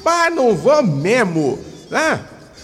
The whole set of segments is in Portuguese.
Rapaz, não vou mesmo, né?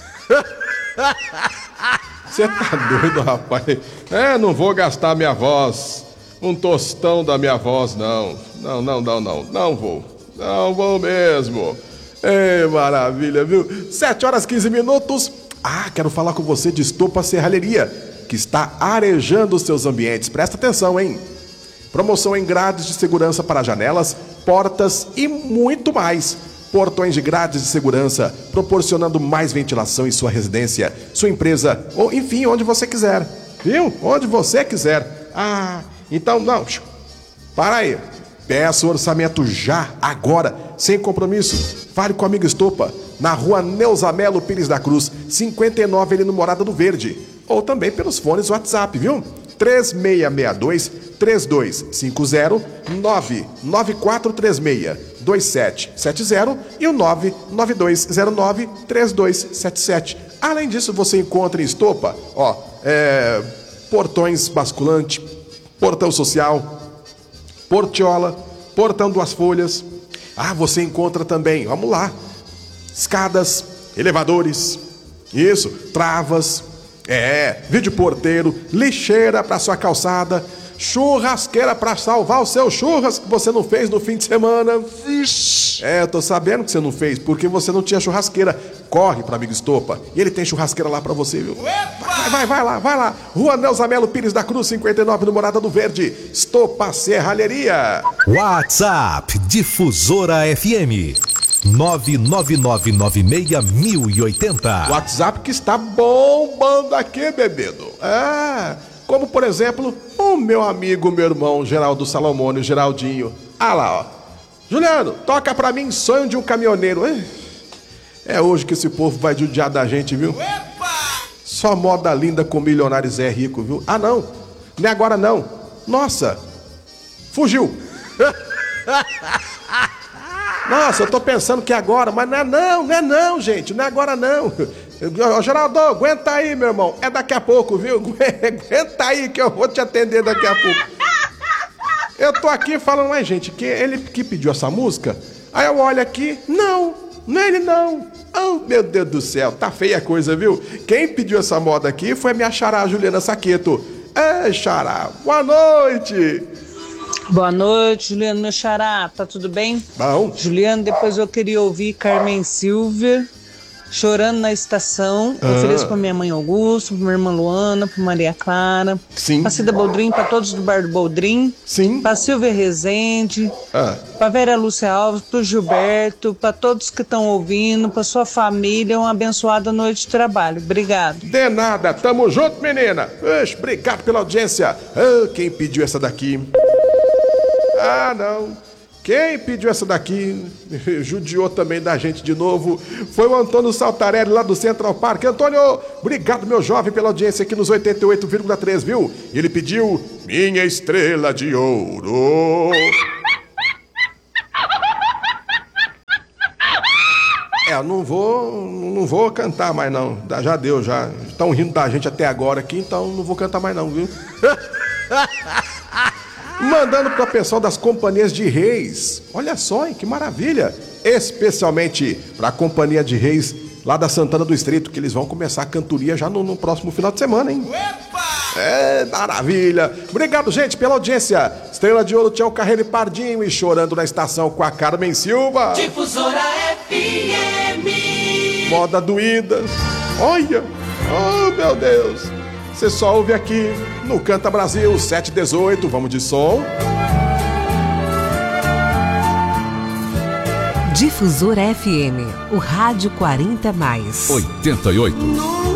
Você tá doido, rapaz? Não vou gastar minha voz, um tostão da minha voz, não. Não vou. Não vou mesmo. Maravilha, viu? 7h15. Quero falar com você de Estopa Serralheria, que está arejando os seus ambientes. Presta atenção, hein? Promoção em grades de segurança para janelas, portas e muito mais. Portões de grades de segurança, proporcionando mais ventilação em sua residência, sua empresa, ou enfim, onde você quiser. Viu? Onde você quiser. Então não. Para aí. Peça o orçamento já, agora, sem compromisso. Fale com a amiga Estopa, na rua Neuza Melo Pires da Cruz, 59, ali no Morada do Verde. Ou também pelos fones WhatsApp, viu? 3662-3250-99436-2770 e o 99209-3277. Além disso, você encontra em Estopa, portões basculante, portão social, portiola, portão duas folhas. Você encontra também, vamos lá, escadas, elevadores, isso, travas, vídeo porteiro, lixeira para sua calçada, churrasqueira para salvar o seu churras que você não fez no fim de semana. Vixe. Eu tô sabendo que você não fez, porque você não tinha churrasqueira. Corre para amigo Estopa, e ele tem churrasqueira lá para você, viu? Vai lá. Rua Neuza Melo Pires da Cruz, 59, no Morada do Verde. Estopa Serralheria. WhatsApp Difusora FM 999961080. WhatsApp que está bombando aqui, bebedo. Como por exemplo, o meu amigo, meu irmão Geraldo Salomônio, Geraldinho. Lá, ó. Juliano, toca pra mim Sonho de um Caminhoneiro. É hoje que esse povo vai judiar da gente, viu? Só moda linda com milionários rico, viu? Não é agora não. Nossa, fugiu. Nossa, eu tô pensando que é agora, mas não é não, gente, não é agora não. Geraldo, aguenta aí, meu irmão, é daqui a pouco, viu? Aguenta aí que eu vou te atender daqui a pouco. Eu tô aqui falando, mas gente, que ele que pediu essa música, aí eu olho aqui, não é ele não. Oh, meu Deus do céu, tá feia a coisa, viu? Quem pediu essa moda aqui foi a minha xará, Juliana Saqueto. Xará, boa noite. Boa noite, Juliano, meu xará, tá tudo bem? Bom. Juliano, depois eu queria ouvir Carmen Silver, Chorando na Estação. Eu ofereço pra minha mãe Augusto, pra minha irmã Luana, pra Maria Clara. Sim. Pra Cida Boldrin, pra todos do Bar do Boldrin. Sim. Pra Silvia Rezende. Pra Vera Lúcia Alves, pro Gilberto, pra todos que estão ouvindo, pra sua família, uma abençoada noite de trabalho. Obrigado. De nada, tamo junto, menina. Obrigado pela audiência. Quem pediu essa daqui? Não. Quem pediu essa daqui, judiou também da gente de novo, foi o Antônio Saltarelli, lá do Central Park. Antônio, obrigado, meu jovem, pela audiência aqui nos 88,3, viu? Ele pediu Minha Estrela de Ouro. Não vou cantar mais não, já deu, já. Estão rindo da gente até agora aqui, então não vou cantar mais não, viu? Mandando para o pessoal das companhias de reis. Olha só, hein, que maravilha. Especialmente para a companhia de reis lá da Santana do Estreito, que eles vão começar a cantoria já no próximo final de semana, hein? Maravilha. Obrigado, gente, pela audiência. Estrela de Ouro, Tião Carreiro e Pardinho e Chorando na Estação com a Carmen Silva. Difusora FM. Moda doída. Olha. Oh, meu Deus. Você só ouve aqui no Canta Brasil 718. Vamos de som. Difusora FM, o rádio 40+. 88.